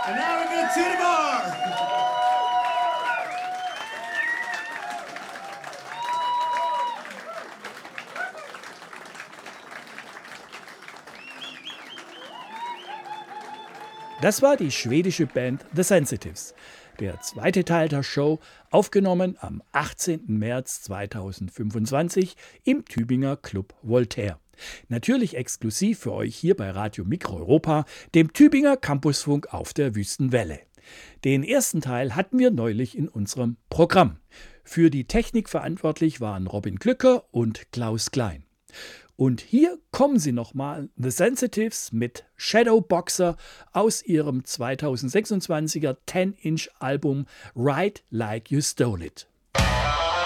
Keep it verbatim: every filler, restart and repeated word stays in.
And now we get to the bar. Das war die schwedische Band The Sensitives. Der zweite Teil der Show, aufgenommen am achtzehnten März zweitausendfünfundzwanzig im Tübinger Club Voltaire. Natürlich exklusiv für euch hier bei Radio Mikroeuropa, dem Tübinger Campusfunk auf der Wüstenwelle. Den ersten Teil hatten wir neulich in unserem Programm. Für die Technik verantwortlich waren Robin Glücker und Klaus Klein. Und hier kommen sie nochmal, The Sensitives mit Shadowboxer aus ihrem zweitausendsechsundzwanziger zehn Inch Album Ride Like You Stole It.